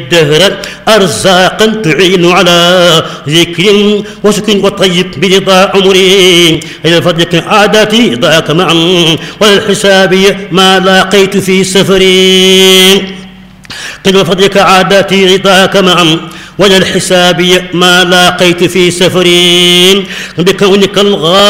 الدهر أرزاقا تعين على ذكر وسكن وطيب برضا عمري إلى فضلك عاداتي ضاك معا وللحساب ما لاقيت في سفري قل بفضلك عاداتي رضاك معا وللحساب ما لاقيت في سفري بكونك الغالي